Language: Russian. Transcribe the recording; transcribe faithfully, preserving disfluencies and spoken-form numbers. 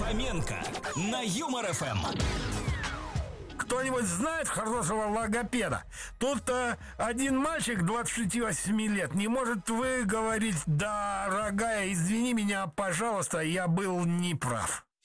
Фоменко на Юмор эф эм. Кто-нибудь знает хорошего логопеда? Тут э, один мальчик двадцати восьми лет не может выговорить: дорогая, извини меня, пожалуйста, я был неправ.